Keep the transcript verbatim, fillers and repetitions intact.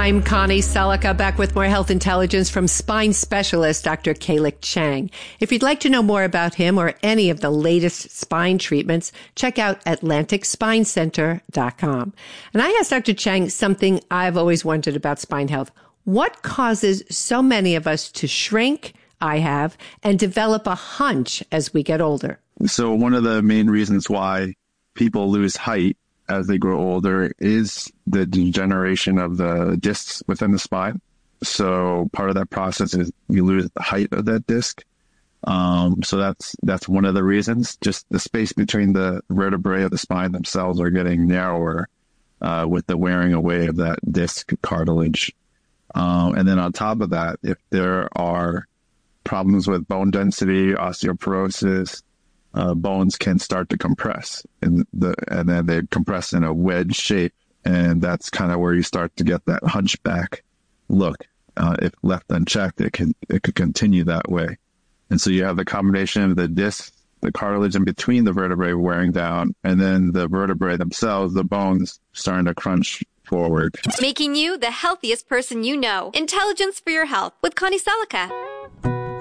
I'm Connie Selica, back with more health intelligence from spine specialist Doctor Kalik Chang. If you'd like to know more about him or any of the latest spine treatments, check out Atlantic Spine Center dot com. And I asked Doctor Chang something I've always wondered about spine health. What causes so many of us to shrink, I have, and develop a hunch as we get older? So one of the main reasons why people lose height as they grow older is the degeneration of the discs within the spine. So part of that process is you lose the height of that disc. Um, so that's that's one of the reasons. Just the space between the vertebrae of the spine themselves are getting narrower uh, with the wearing away of that disc cartilage. Um, and then on top of that, if there are problems with bone density, osteoporosis, Uh, bones can start to compress, and the and then they compress in a wedge shape, and that's kind of where you start to get that hunchback look. Uh, if left unchecked, it can it could continue that way, and so you have the combination of the disc, the cartilage in between the vertebrae wearing down, and then the vertebrae themselves, the bones, starting to crunch forward, making you the healthiest person you know. Intelligence for your health with Connie Selica.